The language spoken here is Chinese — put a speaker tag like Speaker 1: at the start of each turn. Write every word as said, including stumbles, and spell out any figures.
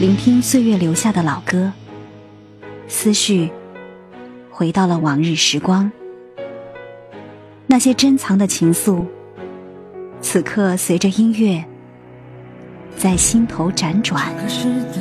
Speaker 1: 聆听岁月留下的老歌，思绪回到了往日时光，那些珍藏的情愫，此刻随着音乐在心头辗转。